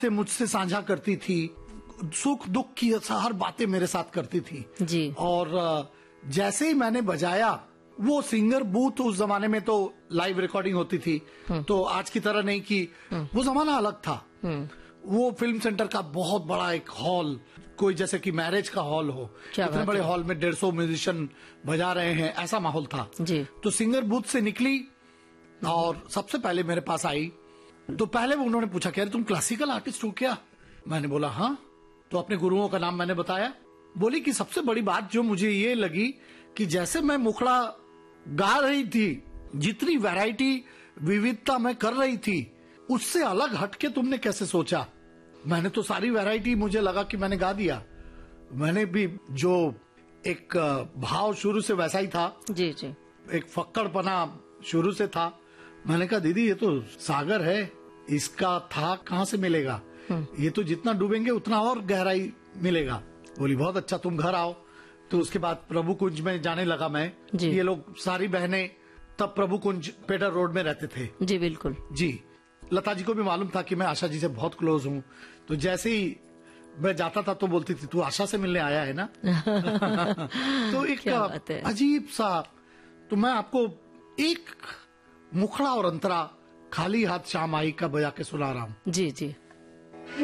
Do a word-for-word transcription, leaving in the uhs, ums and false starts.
से मुझसे साझा करती थी, सुख दुख की हर बातें मेरे साथ करती थी जी। और जैसे ही मैंने बजाया, वो सिंगर बूथ उस जमाने में तो लाइव रिकॉर्डिंग होती थी, तो आज की तरह नहीं कि वो जमाना अलग था। वो फिल्म सेंटर का बहुत बड़ा एक हॉल, कोई जैसे कि मैरिज का हॉल हो, इतने बड़े हॉल में डेढ़ सौ म्यूजिशियन बजा रहे हैं, ऐसा माहौल था जी। तो सिंगर बूथ से निकली और सबसे पहले मेरे पास आई, तो पहले वो उन्होंने पूछा कि अरे तुम क्लासिकल आर्टिस्ट हो क्या? मैंने बोला हाँ। तो अपने गुरुओं का नाम मैंने बताया। बोली कि सबसे बड़ी बात जो मुझे ये लगी कि जैसे मैं मुखड़ा गा रही थी, जितनी वैरायटी विविधता मैं कर रही थी, उससे अलग हटके तुमने कैसे सोचा? मैंने तो सारी वैरायटी, मुझे लगा कि मैंने गा दिया। मैंने भी जो एक भाव शुरू से वैसा ही था जी जी, एक फक्कड़पना शुरू से था। मैंने कहा दीदी ये तो सागर है, इसका था कहाँ से मिलेगा? ये तो जितना डूबेंगे उतना और गहराई मिलेगा। बोली बहुत अच्छा, तुम घर आओ। तो उसके बाद प्रभु कुंज में जाने लगा मैं। ये लोग सारी बहनें तब प्रभु कुंज पेडर रोड में रहते थे। जी बिल्कुल जी। लता जी को भी मालूम था कि मैं आशा जी से बहुत क्लोज हूँ, तो जैसे ही मैं जाता था तो बोलती थी तू आशा से मिलने आया है ना। तो एक अजीब सा, तो मैं आपको एक मुखड़ा और अंतरा खाली हाथ शाम आई का बजा के सुना रहा हूँ। जी जी।